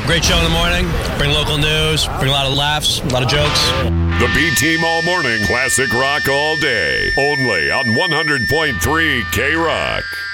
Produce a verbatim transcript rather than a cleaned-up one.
Great show in the morning. Bring local news. Bring a lot of laughs, a lot of jokes. The B-Team All Morning. Classic rock all day. Only on one hundred point three K-Rock.